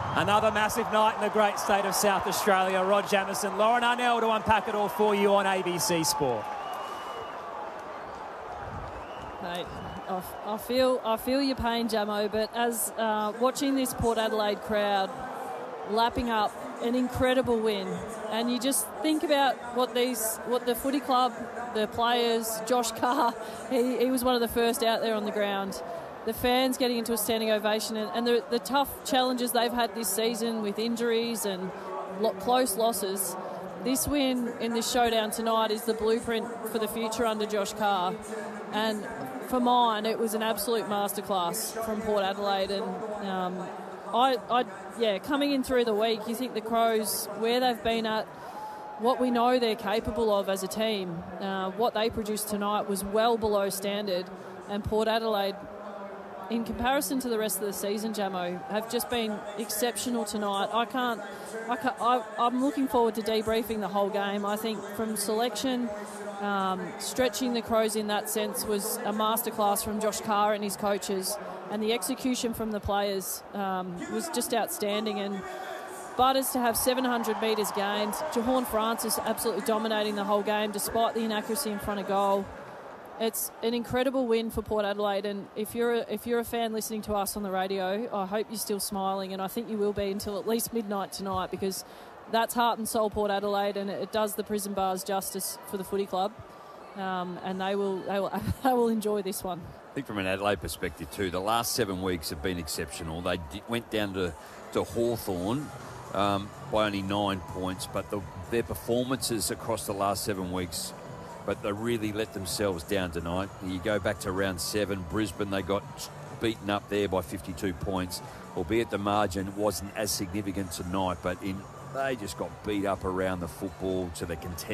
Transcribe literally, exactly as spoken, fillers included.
Another massive night in the great state of South Australia. Rod Jamieson, Lauren Arnell to unpack it all for you on A B C Sport. Mate, I, I feel I feel your pain, Jamo, but as uh, watching this Port Adelaide crowd lapping up an incredible win, and you just think about what these, what the footy club, the players, Josh Carr, he, he was one of the first out there on the ground. The fans getting into a standing ovation, and, and the, the tough challenges they've had this season with injuries and lo- close losses. This win in this showdown tonight is the blueprint for the future under Josh Carr. And for mine, it was an absolute masterclass from Port Adelaide. And um, I, I, yeah, coming in through the week, you think the Crows, where they've been at, what we know they're capable of as a team, uh, what they produced tonight was well below standard. And Port Adelaide, in comparison to the rest of the season, Jamo, have just been exceptional tonight. I can't, I can't I, I'm looking forward to debriefing the whole game. I think from selection, um, stretching the Crows in that sense was a masterclass from Josh Carr and his coaches, and the execution from the players um, was just outstanding. And Butters to have seven hundred metres gained, Jahorn Francis absolutely dominating the whole game despite the inaccuracy in front of goal. It's an incredible win for Port Adelaide, and if you're a, if you're a fan listening to us on the radio, I hope you're still smiling, and I think you will be until at least midnight tonight, because that's heart and soul Port Adelaide, and it does the prison bars justice for the footy club, um, and they will, they will they will enjoy this one. I think from an Adelaide perspective too, the last seven weeks have been exceptional. They d- went down to, to Hawthorn um, by only nine points, but the, their performances across the last seven weeks, but they really let themselves down tonight. You go back to round seven, Brisbane, they got beaten up there by fifty-two points, albeit the margin wasn't as significant tonight, but in they just got beat up around the football to the contest.